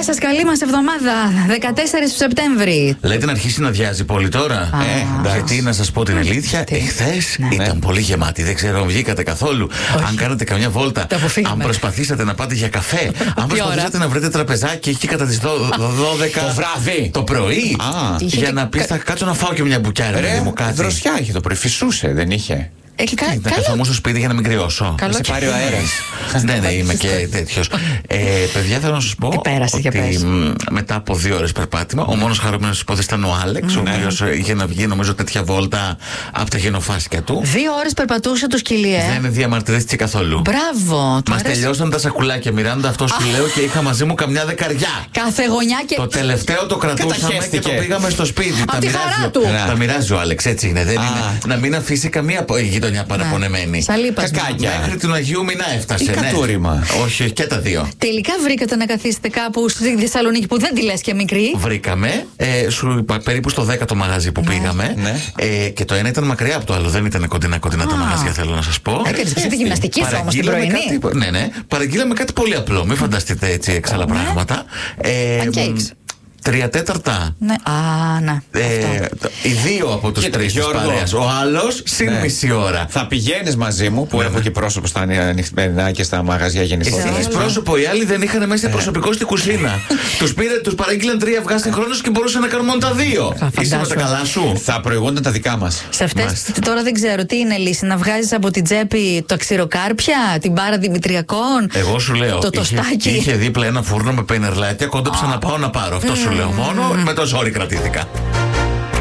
Γεια σας, καλή μας εβδομάδα. 14 του Σεπτέμβρη. Λέτε να αρχίσει να διάζει πολύ τώρα. Γιατί να σας πω την αλήθεια, εχθές ήταν πολύ γεμάτη. Δεν ξέρω αν βγήκατε καθόλου. Αν κάνατε καμιά βόλτα. Αν προσπαθήσατε να πάτε για καφέ. Αν προσπαθήσατε να βρείτε τραπεζάκι εκεί κατά τις 12 το βράδυ. Το πρωί. Για να πεις θα κάτσω να φάω και μια μπουκιάρα. Δροσιά είχε το πρωί. Φυσούσε, δεν είχε. Να καθόμουν στο σπίτι για να μην κρυώσω. Να σε πάρει ο αέρας. Ναι, είμαι και τέτοιος. Παιδιά, θέλω να σας πω ότι μετά από 2 ώρες περπάτημα, ο μόνος χαρούμενος της υπόθεσης ήταν ο Άλεξ, ο οποίος είχε να βγει νομίζω τέτοια βόλτα από τα γενοφάσκια του. 2 ώρες περπατούσε το σκυλί, Δεν διαμαρτυρήθηκε καθόλου. Μπράβο. Μας τελειώσαν τα σακουλάκια, Μιράντα, αυτό σου λέω, και είχα μαζί μου καμιά δεκαριά. Κάθε γωνιά και. Το τελευταίο το κρατούσαμε και το πήγαμε στο σπίτι. Τα μοιράζει ο Άλεξ, έτσι είναι. Δεν είναι να μην αφήσει καμία γειτονιά παραπονεμένη. Κακάκια. Μέχρι του Αγίου Μηνά έφτασε. Κατούριμα. Όχι, και τα δύο. Τελικά βρήκατε να καθίσετε κάπου στη Θεσσαλονίκη που δεν τη λες και μικρή. Βρήκαμε. Σου είπα περίπου στο 10ο μαγαζί που πήγαμε. Και το ένα ήταν μακριά από το άλλο. Δεν ήταν κοντινά τα μαγαζιά, θέλω να σας πω. Έκανες τη γυμναστική σου όμως την πρωινή. Ναι. Παραγγείλαμε κάτι πολύ απλό. Μην φανταστείτε έτσι εξάλλα πράγματα. Pancakes. 3/4. Ναι. Οι 2 από τους 3 της παρέας. Ο άλλος συν μισή ώρα. Θα πηγαίνεις μαζί μου, που έχω και πρόσωπο στα ανοιχτά και στα μαγαζιά γενικότερα. Εσύ έχεις πρόσωπο, οι άλλοι δεν είχαν μέσα προσωπικό στη κουζίνα. Τους παραγγείλαν 3 αυγά συγχρόνως και μπορούσαν να κάνουν μόνο τα 2. Είσαι με τα καλά σου. Θα προηγούνταν τα δικά μας. Σε αυτές τώρα δεν ξέρω τι είναι λύση. Να βγάζεις από την τσέπη τα ξηροκάρπια, την μπάρα Δημητριακών. Εγώ σου λέω. Το τοστάκι. Είχε δίπλα ένα φούρνο με πενερλάκια, κόντεψα να πάω να πάρω. Αυτό σου λέω μόνο. Με το ζόρι κρατήθηκα.